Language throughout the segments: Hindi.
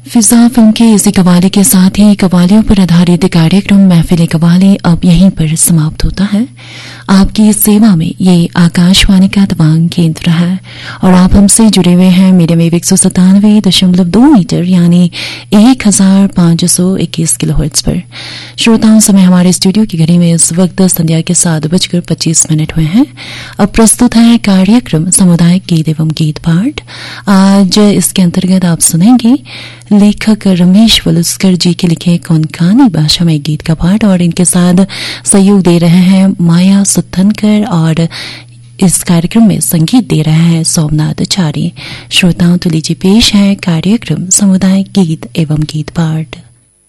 फिजा फिल्म के इसी कवाली के साथ ही कवालियों पर आधारित कार्यक्रम महफिल कवाली अब यहीं पर समाप्त होता है। आपकी सेवा में ये आकाशवाणी का तवांग केंद्र है और आप हमसे जुड़े हुए हैं मीडियम वेव 197.2 मीटर यानी 1521 किलोहर्ट्ज पर। श्रोताओं, समय हमारे स्टूडियो की घड़ी में इस वक्त संध्या के 7:25 हुए हैं। अब प्रस्तुत है कार्यक्रम सामुदायिक गीत एवं गीत पाठ। आज इसके अंतर्गत आप सुनेंगे लेखक रमेश वलुस्कर जी के लिखे कोंकणी भाषा में गीत का पाठ और इनके साथ सहयोग दे रहे हैं माया सुथनकर और इस कार्यक्रम में संगीत दे रहे हैं सोमनाथ चारी। श्रोताओं, तो लीजिए पेश है कार्यक्रम सामुदायिक गीत एवं गीत पाठ।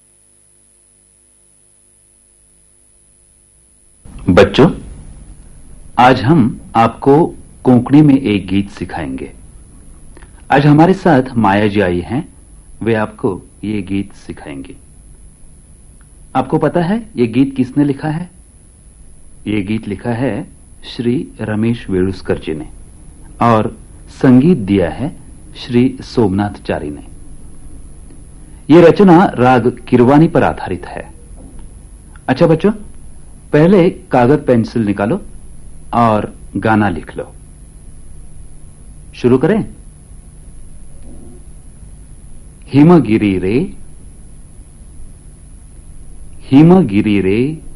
बच्चों, आज हम आपको कोंकणी में एक गीत सिखाएंगे। आज हमारे साथ माया जी आई हैं, वे आपको ये गीत सिखाएंगे। आपको पता है ये गीत किसने लिखा है? ये गीत लिखा है श्री रमेश वेलुस्कर जी ने और संगीत दिया है श्री सोमनाथ चारी ने। ये रचना राग किरवानी पर आधारित है। अच्छा बच्चों, पहले कागज पेंसिल निकालो और गाना लिख लो। शुरू करें। हिमगिरी रे, हिमगिरी रे